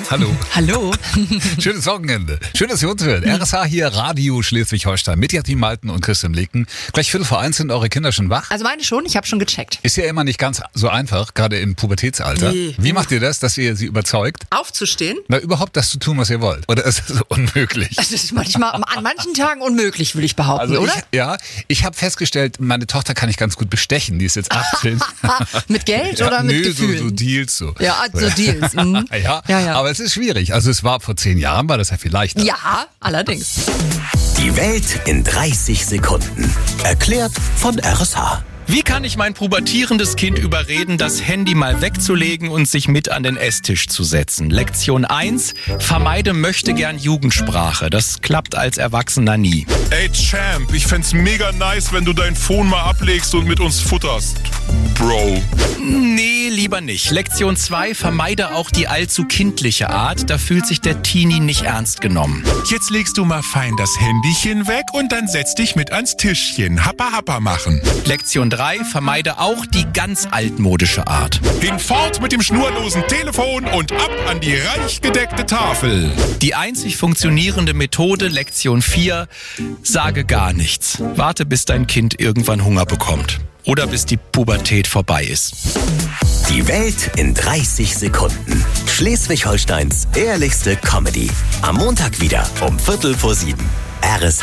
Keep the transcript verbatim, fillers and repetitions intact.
Hallo. Hallo. Schönes Wochenende. Schön, dass ihr uns hört. R S H hier, Radio Schleswig-Holstein mit Jasmin Malten und Christian Leken. Gleich Viertel vor eins sind eure Kinder schon wach. Also meine schon, ich habe schon gecheckt. Ist ja immer nicht ganz so einfach, gerade im Pubertätsalter. Nee. Wie macht ihr das, dass ihr sie überzeugt? Aufzustehen? Na, überhaupt das zu tun, was ihr wollt. Oder ist das unmöglich? Das ist manchmal, an manchen Tagen unmöglich, würde ich behaupten, Also oder? ich, ja, ich habe festgestellt, meine Tochter kann ich ganz gut bestechen. Die ist jetzt achtzehn. Mit Geld Ja, oder mit nö, Gefühlen? so, so Deals so. Ja, so Deals. Mhm. Ja, Ja, ja. aber es ist schwierig. Also es war vor zehn Jahren, war das ja viel leichter. Ja, allerdings. Die Welt in dreißig Sekunden. Erklärt von R S H. Wie kann ich mein pubertierendes Kind überreden, das Handy mal wegzulegen und sich mit an den Esstisch zu setzen? Lektion eins. Vermeide möchtegern Jugendsprache. Das klappt als Erwachsener nie. Ey Champ, ich fänd's mega nice, wenn du dein Phone mal ablegst und mit uns futterst. Bro. Nee, lieber nicht. Lektion zwei. Vermeide auch die allzu kindliche Art. Da fühlt sich der Teenie nicht ernst genommen. Jetzt legst du mal fein das Handychen weg und dann setz dich mit ans Tischchen. Happa happa machen. Lektion drei. Vermeide auch die ganz altmodische Art. Hinfort mit dem schnurlosen Telefon und ab an die reich gedeckte Tafel. Die einzig funktionierende Methode, Lektion vier, sage gar nichts. Warte, bis dein Kind irgendwann Hunger bekommt. Oder bis die Pubertät vorbei ist. Die Welt in dreißig Sekunden. Schleswig-Holsteins ehrlichste Comedy. Am Montag wieder um Viertel vor sieben. R S H.